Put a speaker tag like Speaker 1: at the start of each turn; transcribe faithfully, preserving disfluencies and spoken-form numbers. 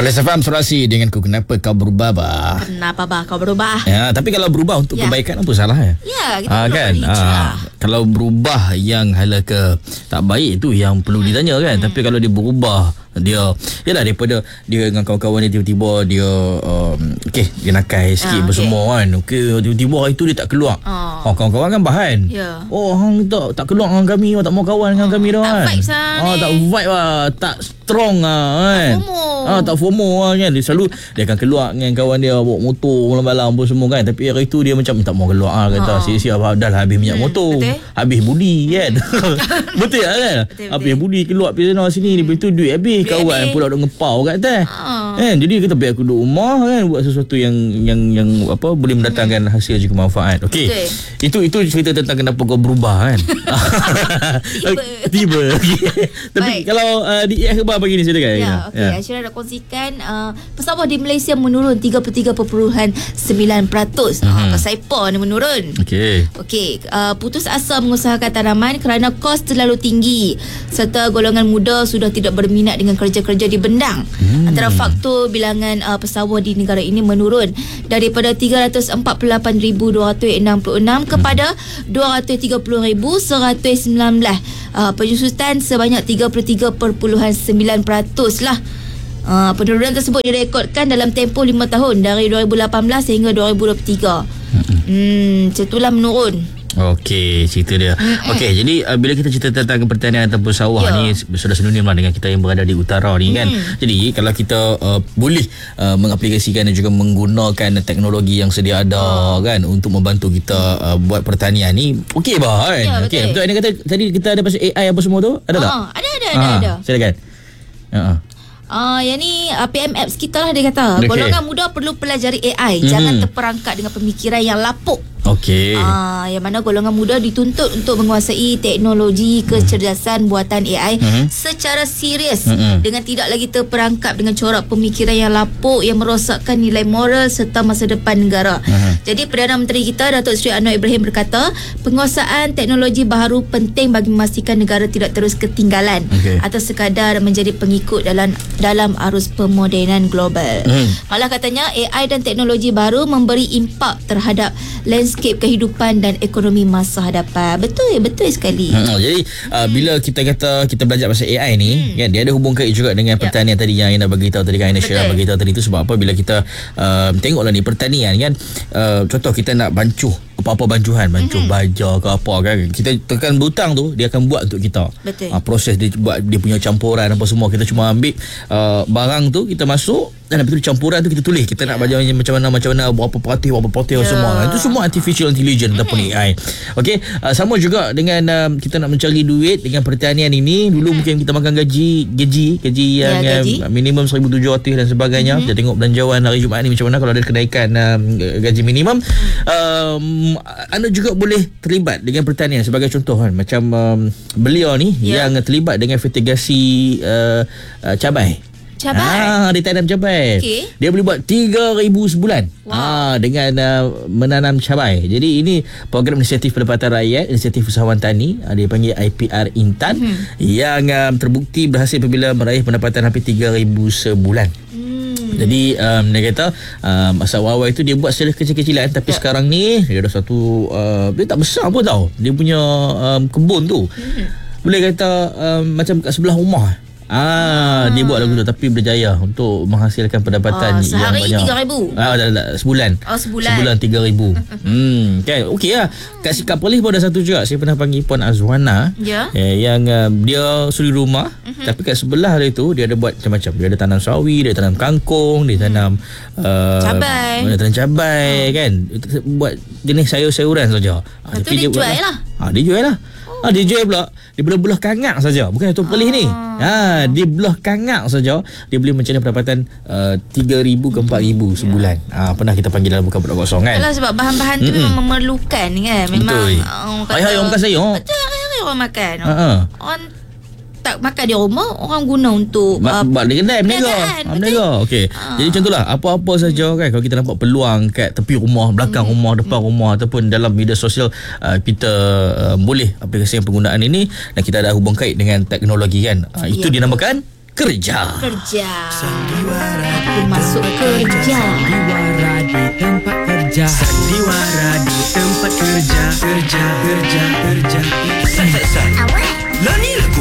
Speaker 1: Rolex F M Surasi dengan ku, kenapa kau berubah, bah?
Speaker 2: Kenapa bah kau berubah?
Speaker 1: Ya, tapi kalau berubah untuk ya. kebaikan, apa salah ya?
Speaker 2: Ya, kita
Speaker 1: ha,
Speaker 2: perlu
Speaker 1: kan? Ha, kalau berubah yang hala ke tak baik, itu yang perlu hmm. ditanya kan. Hmm. Tapi kalau dia berubah, dia yalah, daripada dia dengan kawan-kawan dia tiba-tiba dia um, okey, dia nakai sikit ah, bersemua okay. kan. Okey, tiba-tiba hari tu dia tak keluar. Oh, oh kawan-kawan kan bahan. Yeah. Oh, hang tak tak keluar dengan kami, tak mau kawan dengan oh, kami dah kan. Tak
Speaker 2: vibe lah.
Speaker 1: Oh, tak vibe lah, tak strong lah kan. Tak FOMO. Ah, tak FOMO lah kan. Dia selalu dia akan keluar dengan kawan dia bawa motor malam-malam apa semua kan. Tapi hari tu dia macam tak mau keluar lah, kata oh. sia-sia dah lah habis minyak hmm, motor. Betul? Habis budi kan. Betul tak kan? Betul, habis budi keluar pergi sana sini, lepas tu duit habis. Kawan pula duk ngepau kat atas. Uh. Kan? Jadi kita biar aku duduk rumah kan, buat sesuatu yang yang yang apa boleh mendatangkan hmm. hasil juga manfaat. Okey. Okay. Itu itu cerita tentang kenapa kau berubah kan. Tiba. Tiba. Okay. Tapi baik. Kalau uh, di akhbar pagi ni silakan.
Speaker 2: Ya, okey. Ya. Asyira nak kongsikan uh, pesawat di Malaysia menurun tiga puluh tiga perpuluhan sembilan peratus. Uh-huh. Uh, Saipa ni menurun. Okey. Okey, uh, putus asa mengusahakan tanaman kerana kos terlalu tinggi serta golongan muda sudah tidak berminat dengan kerja-kerja di bendang. Hmm. Antara faktor bilangan uh, pesawat di negara ini menurun daripada tiga ratus empat puluh lapan ribu dua ratus enam puluh enam kepada dua ratus tiga puluh ribu seratus sembilan belas. Uh, penyusutan sebanyak tiga puluh tiga perpuluhan sembilan peratus lah. Uh, penurunan tersebut direkodkan dalam tempoh lima tahun dari dua ribu lapan belas hingga dua ribu dua puluh tiga. Hmm, itulah menurun.
Speaker 1: Okey, cerita dia. Mm-hmm. Okey, jadi uh, bila kita cerita tentang pertanian ataupun sawah yeah. ni sudah sinonim lah dengan kita yang berada di utara ni mm. kan. Jadi kalau kita uh, boleh uh, mengaplikasikan dan juga menggunakan teknologi yang sedia ada oh. kan untuk membantu kita uh, buat pertanian ni, okey bah kan. Yeah, okey, betul. Betul. Ini kata tadi kita ada pasal A I apa semua tu? Ada oh, tak?
Speaker 2: Ada ada ada ha, ada.
Speaker 1: Silakan. Ha. Uh-huh.
Speaker 2: Ah, uh, yang ni uh, P M Apps kita lah dia kata. Okay. Golongan muda perlu pelajari A I. Mm-hmm. Jangan terperangkap dengan pemikiran yang lapuk. Okey. Ah, yang mana golongan muda dituntut untuk menguasai teknologi kecerdasan buatan A I mm-hmm. secara serius mm-hmm. dengan tidak lagi terperangkap dengan corak pemikiran yang lapuk yang merosakkan nilai moral serta masa depan negara. Mm-hmm. Jadi Perdana Menteri kita Datuk Seri Anwar Ibrahim berkata, penguasaan teknologi baharu penting bagi memastikan negara tidak terus ketinggalan okay. atau sekadar menjadi pengikut dalam dalam arus pemodenan global. Mm. Malah katanya A I dan teknologi baru memberi impak terhadap landscape kehidupan dan ekonomi masa hadapan. Betul, betul sekali.
Speaker 1: Hmm, jadi uh, bila kita kata kita belajar pasal A I ni, hmm. kan dia ada hubung kait juga dengan pertanian yep. tadi yang Aina bagi tahu tadi kan, Aina Syirah bagi tahu tadi tu sebab apa bila kita uh, tengoklah ni pertanian kan, uh, contoh kita nak bancuh apa-apa bancuhan, bancuh mm-hmm. baja ke apa kan, kita tekan butang tu dia akan buat untuk kita. Betul. Uh, proses dia buat dia punya campuran apa semua, kita cuma ambil uh, barang tu kita masuk dan lepas tu campuran tu kita tulis kita yeah. nak bajanya macam mana macam mana berapa peratus berapa peratus yeah. semua. Itu semua artificial intelligence mm-hmm. ataupun A I. Okey, uh, sama juga dengan uh, kita nak mencari duit dengan pertanian ini. Dulu mm-hmm. mungkin kita makan gaji gaji gaji yang yeah, gaji. Uh, minimum seribu tujuh ratus dan sebagainya. Mm-hmm. Kita tengok belanjawan hari Jumaat ni macam mana kalau ada kenaikan uh, gaji minimum. Mm-hmm. um, anda juga boleh terlibat dengan pertanian sebagai contoh kan, macam um, beliau ni yeah. yang terlibat dengan fertigasi uh, uh, cabai.
Speaker 2: Cabai.
Speaker 1: Ah, dia tanam cabai. Okay. Dia boleh buat tiga ribu sebulan. Wow. Ah, dengan uh, menanam cabai. Jadi ini program inisiatif pendapatan rakyat, inisiatif usahawan tani, uh, dia panggil I P R Intan hmm. yang um, terbukti berhasil apabila meraih pendapatan hampir tiga ribu sebulan. Jadi um, dia kata um, masa awal-awal itu dia buat secara kecil-kecilan, tapi ya. sekarang ni dia ada satu uh, dia tak besar pun tau dia punya um, kebun tu. Hmm. Boleh kata um, macam kat sebelah rumah. Ah, ah, dia buat lagu tu tapi berjaya untuk menghasilkan pendapatan oh, yang banyak.
Speaker 2: Sehari tiga ribu.
Speaker 1: Ah, dah, dah, sebulan.
Speaker 2: Oh, sebulan.
Speaker 1: Sebulan tiga ribu. hmm, kan. Okey lah. Kat Sikap Perlis pun ada satu juga. Saya pernah panggil Puan Azwana. Ya. Eh, yang uh, dia suri rumah, uh-huh. tapi kat sebelah dia tu dia ada buat macam-macam. Dia ada tanam sawi, dia tanam kangkung, dia tanam uh,
Speaker 2: cabai.
Speaker 1: Dia tanam cabai oh. kan. Buat jenis sayur-sayuran saja.
Speaker 2: Ah, tapi dia, dia jual lah.
Speaker 1: Ah, dia jual lah. Ah, dia jual pula dia belah-belah kangak saja, bukan satu pelih ah. ni. Ha, dia belah kangak saja dia boleh mencari pendapatan uh, tiga ribu ke empat ribu sebulan. Ya. Ha, pernah kita panggil dalam bukan budak kosong kan.
Speaker 2: Yalah, sebab bahan-bahan tu mm-hmm. memang memerlukan kan. Memang
Speaker 1: uh, hari-hari orang makan sayur.
Speaker 2: Betul, hari-hari orang makan. Uh-huh. Orang tak makan di rumah, orang guna untuk
Speaker 1: buat uh, di kedai berniaga. Berniaga. Okey. Uh. Jadi contohlah apa-apa saja kan, kalau kita nampak peluang kat tepi rumah, belakang hmm. rumah, depan hmm. rumah ataupun dalam media sosial, uh, kita uh, boleh aplikasikan penggunaan ini dan kita ada hubung kait dengan teknologi kan. Uh, itu ya, dinamakan kerja.
Speaker 2: Kerja.
Speaker 3: Sandiwara
Speaker 2: Aku masuk kerja.
Speaker 3: Sandiwara di tempat kerja. Sandiwara di tempat kerja. Kerja, kerja, kerja. Sat, sat, sat. Lah ni lagu